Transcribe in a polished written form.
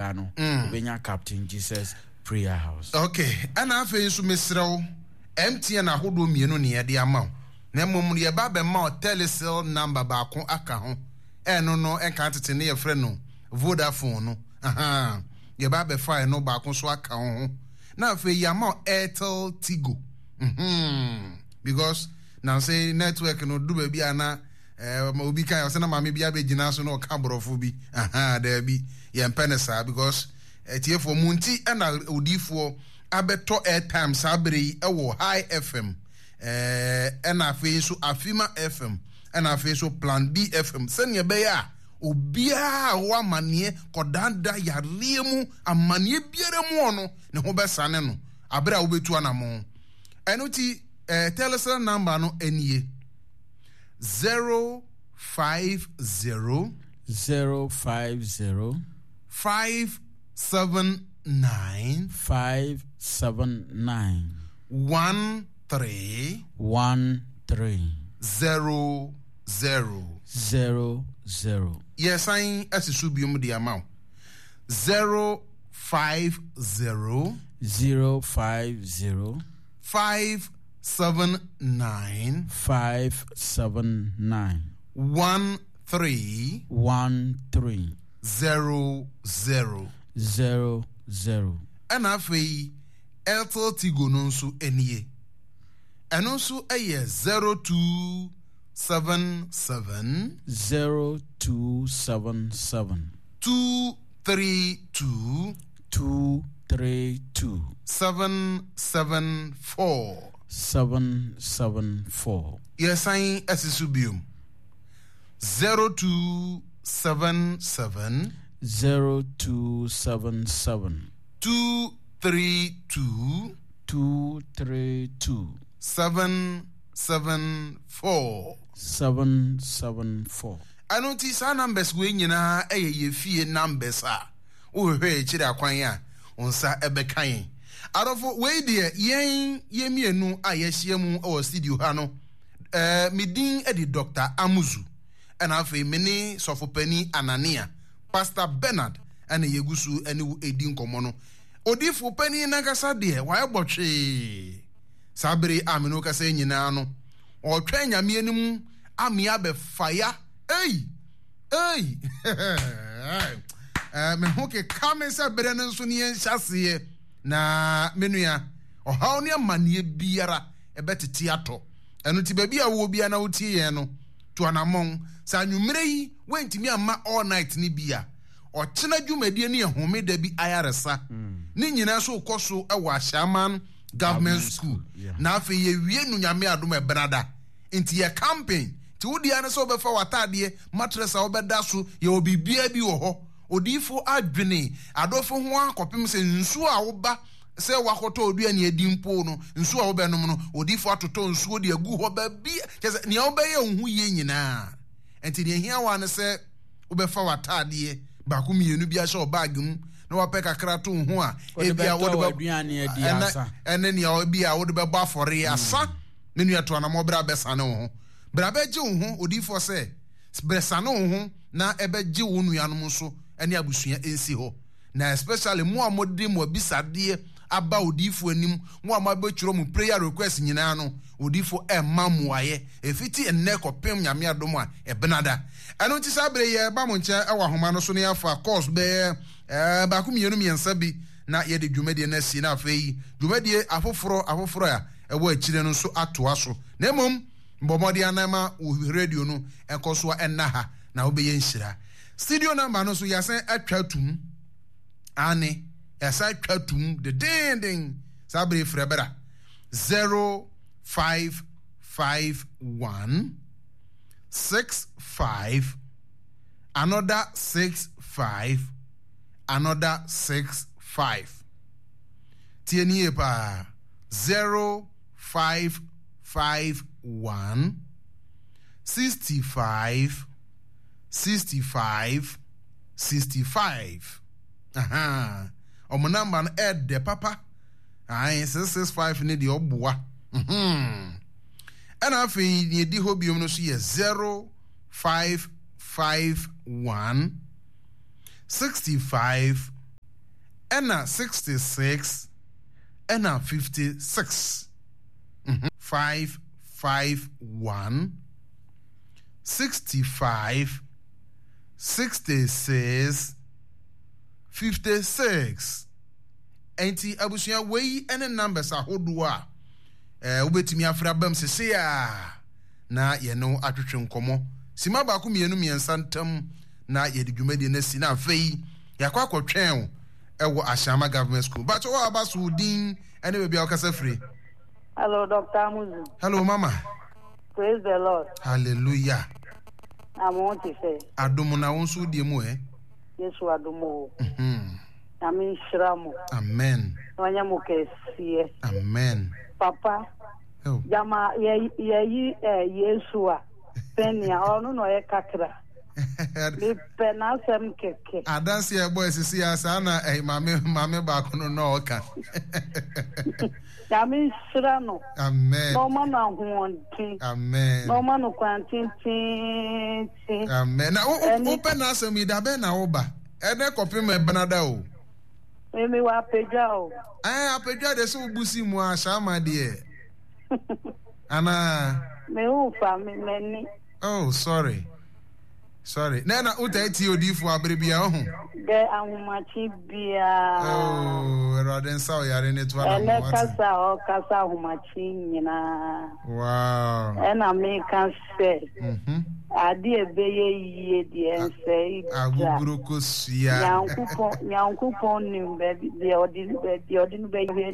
bia no obenya Captain Jesus Prayer House. Okay, and I feel so Mr. MTN ahodo mienu ne ye de ama wo. Na mom ye ba be ma telecell number ba ko aka ho. Eno no enka tete ne ye frɛ no Vodafone no. Aha. Ye ba be fa no ba ko so aka ho. Na fe ya ma Airtel Tigo. Because now say network no do be bia na obi kan say na mama bia be gina so no ka borofo bi. Aha, there be ye mpenesa because etiefo munti na odifo abeto airtime sabere ewo High FM na afi so Afima FM na afi so Plan B FM sene be ya obia wo amane kodanda yare mu amane biere mu ono ne ho besane no abere wo betu anamo enuti telecell number no enie 050 579 13 00. Yes, I assume the amount 050 579 13 00. And afi Airtel Tigo no nso enie. Eno nso eye 0277 232 774. Yes, I asisubium 0277 232 774. I notice our numbers we nyina ye fie numbers wo hwe chiri akwan a onsa ebekan arofo we de yen yemienu a yehia mu o studio ha no midin edi Dr. Amuzu and afi mini sofopani Anania Pastor Bernard and yegusu eni edi nkomo no odifo pani nagasa de wa ebotwe sabere amino kasa nyina no o twa nyame anim amia be fire me hoke kame sa bere no so ne enhyase na menua o haw ne amane biara ebetete ato eno ti baby a wo bia na wotie ye no to anamon sa nwumre yi wentimi amma all night ni bia o kyena dwumadie ne ehome da bi ayaresa ne nyina so koso e wa Shaman government school na afi ye wie nu nyame adom e brada enti ye campaign ti wodi ane so befa watade mattress a obeda so ye obibia bi wo ho odifo adwene adofo ho akopem se nsu a woba se wakoto odua ne adimpo no nsu a wobenom no odifo atoto nsu de agu ho ba bi kese ne obeye ohu ye nyina enti ne hia wa ne se obefa watade ba ku mienu bia sha bag mu na wape kakra to ho a e bia wo de aduane adi asa ene ne obi a wo de beba afore asa ne nua to na mo bra besa ne ho bra be je ho odifo se besa ne ho na ebe je wo nuanom so ene abusua ensi ho na especially mo amode mo bisade aba odifo anim mo amabeturo mu prayer request nyina no odifo mamuaye efiti enne kopem nyame adom a ebenada eno ti sabre ye ba mo nche ewa homa no so ne afa course be ba ku mienu miensa bi na ye de dwumade na si na afei dwumade afoforo ya ewa akire no so atoa so na mom mbomode anama wo radio no ekoso enna ha na wo be ye nhira studio number no so yasen atwatum ane yasa atwatum de ding sabre frebera 0551 65 another 65 another 65 tieni pa 0551 65 65 65 aha omo number no add the papa 665 ne de oboa and afi ne di hobium no so ye 0551 65 Ena 66 ena 56 551 65 66 56 enti abusua wei ene numbers ahodo a wobetimi afra bam sese a na ye no atwetwe nkomo sima ba ko mienu miensa ntam na ye de dwumadi na si na afei yakwa kwotwen ewo Ashama Government School but o abaso din ene be bia okasa free. Hello, Dr. Amuzu. Hello, Mama. Praise the Lord. Hallelujah. I want to say. Adumu na wonsu die mu Yesu adumu. Amin shiramu. Amen. Wanya mukesiye. Amen. Papa. Oh. Jama Yesu a penia onu no ye kakra. Ni penasem keke. Adansi e boy sisi asa na mame ba ko no oka. Amin shirano. Amen. No man na huonti. Amen. No man no kwantin. Amen. Na o penasem ida be na oba. Ene kopi me benada o. Emi wa peja o. Apeja de so busi mu Ashama de. Ana. Me ufa me meni. Oh, sorry. Nena uta eti odifu abribia ho. De ahumachi bia. Oh, Raden saw yare ne to ala mo. Kasa ahumachi nyina. Wow. Ena me kan say. Adi ebeye yie di ense. Aguguru ko sia. Nyankupon nim be odi be